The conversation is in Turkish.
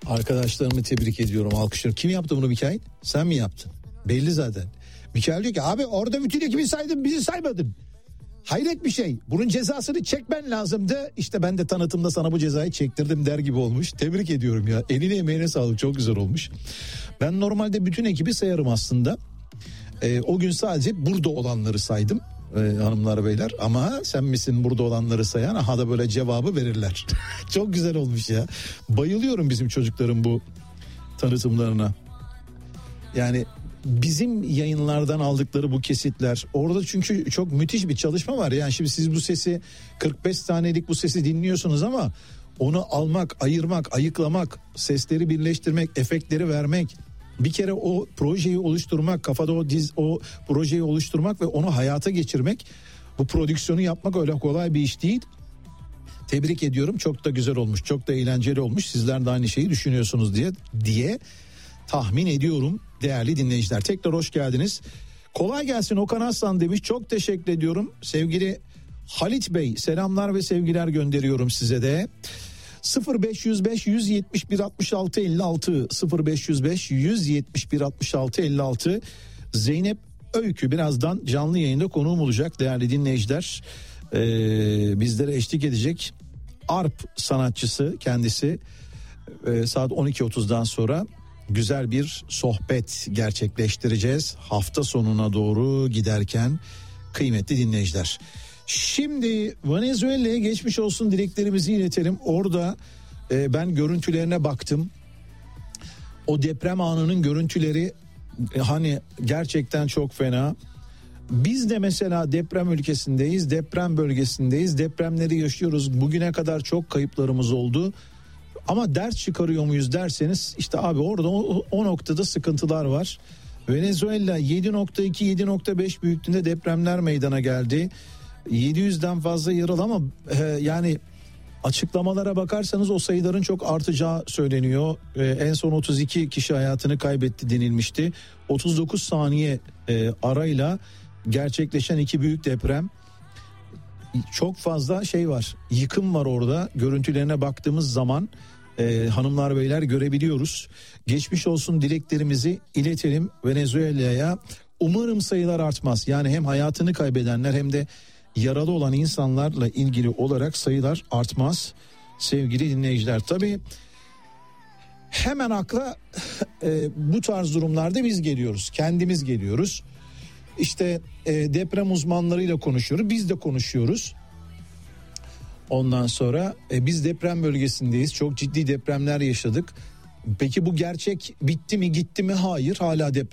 Arkadaşlarımı tebrik ediyorum, alkışlıyorum. Kim yaptı bunu Mikail? Sen mi yaptın? Belli zaten. Mikail diyor ki abi orada bütün ekibi saydın, bizi saymadın. Hayret bir şey. Bunun cezasını çekmen lazımdı. İşte ben de tanıtımda sana bu cezayı çektirdim der gibi olmuş. Tebrik ediyorum ya. Eline emeğine sağlık, çok güzel olmuş. Ben normalde bütün ekibi sayarım aslında. O gün sadece burada olanları saydım. Hanımlar beyler, ama sen misin burada olanları sayan? Aha da böyle cevabı verirler. Çok güzel olmuş ya. Bayılıyorum bizim çocukların bu tanıtımlarına. Yani bizim yayınlardan aldıkları bu kesitler, orada çünkü çok müthiş bir çalışma var. Yani şimdi siz bu sesi 45 saniyelik bu sesi dinliyorsunuz ama onu almak, ayırmak, ayıklamak, sesleri birleştirmek, efektleri vermek, bir kere o projeyi oluşturmak, kafada o projeyi oluşturmak ve onu hayata geçirmek, bu prodüksiyonu yapmak öyle kolay bir iş değil. Tebrik ediyorum, çok da güzel olmuş, çok da eğlenceli olmuş. Sizler de aynı şeyi düşünüyorsunuz diye tahmin ediyorum değerli dinleyiciler. Tekrar hoş geldiniz. Kolay gelsin Okan Aslan demiş, çok teşekkür ediyorum. Sevgili Halit Bey, selamlar ve sevgiler gönderiyorum size de. 0505 171 66 56 0505 171 66 56. Zeynep Öykü birazdan canlı yayında konuğum olacak değerli dinleyiciler. Bizlere eşlik edecek. Arp sanatçısı kendisi. Saat 12.30'dan sonra güzel bir sohbet gerçekleştireceğiz. Hafta sonuna doğru giderken kıymetli dinleyiciler. Şimdi Venezuela'ya geçmiş olsun dileklerimizi iletelim. Orada ben görüntülerine baktım. O deprem anının görüntüleri hani gerçekten çok fena. Biz de mesela deprem ülkesindeyiz, deprem bölgesindeyiz, depremleri yaşıyoruz. Bugüne kadar çok kayıplarımız oldu. Ama ders çıkarıyor muyuz derseniz, işte abi orada o noktada sıkıntılar var. Venezuela 7.2 7.5 büyüklüğünde depremler meydana geldi. 700'den fazla yaralı ama yani açıklamalara bakarsanız o sayıların çok artacağı söyleniyor. En son 32 kişi hayatını kaybetti denilmişti. 39 saniye arayla gerçekleşen iki büyük deprem. Çok fazla şey var, yıkım var orada. Görüntülerine baktığımız zaman hanımlar beyler görebiliyoruz. Geçmiş olsun dileklerimizi iletelim Venezuela'ya. Umarım sayılar artmaz. Yani hem hayatını kaybedenler hem de yaralı olan insanlarla ilgili olarak sayılar artmaz sevgili dinleyiciler. Tabii hemen akla bu tarz durumlarda biz geliyoruz. Kendimiz geliyoruz. İşte deprem uzmanlarıyla konuşuyoruz. Biz de konuşuyoruz. Ondan sonra biz deprem bölgesindeyiz. Çok ciddi depremler yaşadık. Peki bu gerçek bitti mi, gitti mi? Hayır, hala deprem